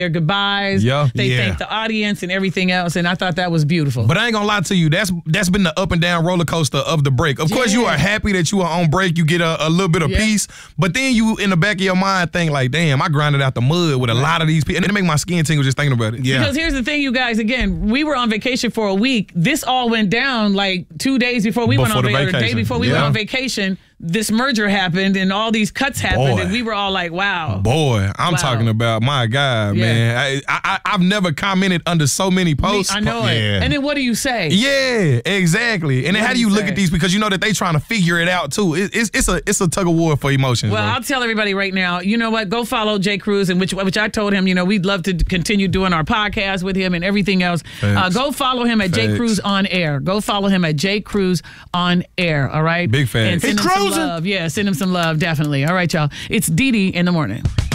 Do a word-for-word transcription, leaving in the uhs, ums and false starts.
their goodbyes. Yeah. They Yeah. thanked the audience and everything else, and I thought that was beautiful. But I ain't gonna lie to you, that's that's been the up and down roller coaster of the break. Of course, Yeah. you are happy that you are on break, you get a, a little bit of Yeah. peace, but then you in the back of your mind think like, damn, I grinded out the mud with a lot of these people, and it make my skin tingle just thinking about it. Yeah. Because here's the thing, you guys, again, we were on vacation for a week. This all went down like two days before we went Before on the vacation, or the day vacation. before we Yeah. went on vacation. This merger happened and all these cuts happened, Boy. and we were all like, wow. Boy, I'm Wow. talking about my God, Yeah. man. I, I I've never commented under so many Me- posts. I know it. Yeah. And then what do you say? Yeah, exactly. And then What how do do you you look say? at these, because you know that they trying to figure it out too. It, it's it's a it's a tug of war for emotions. Well, bro. I'll tell everybody right now, you know what? Go follow Jay Cruz, and which which I told him, you know, we'd love to continue doing our podcast with him and everything else. Uh, Facts. go follow him at Jay Facts. Cruz on air. Go follow him at Jay Cruz on air. All right, Big fan. And send He him some cruising. love. Yeah, send him some love, definitely. All right, y'all. It's Dee Dee in the morning.